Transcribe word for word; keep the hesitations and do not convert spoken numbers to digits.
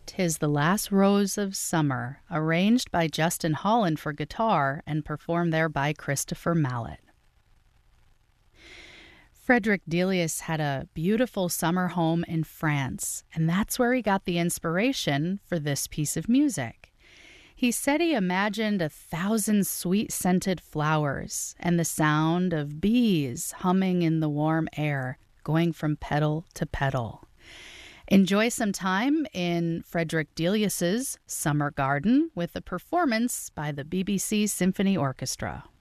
"'Tis the Last Rose of Summer," arranged by Justin Holland for guitar and performed there by Christopher Mallet. Frederick Delius had a beautiful summer home in France, and that's where he got the inspiration for this piece of music. He said he imagined a thousand sweet-scented flowers and the sound of bees humming in the warm air, going from petal to petal. Enjoy some time in Frederick Delius's Summer Garden with a performance by the B B C Symphony Orchestra.